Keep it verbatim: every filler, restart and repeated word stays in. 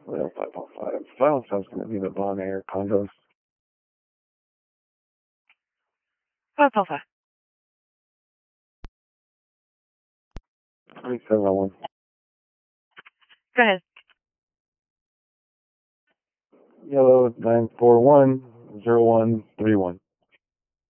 Well, five point five. Silence house going to be the Bon Air condos. Five point five. twenty-seven oh one. Go ahead. Yellow nine four one zero one three one.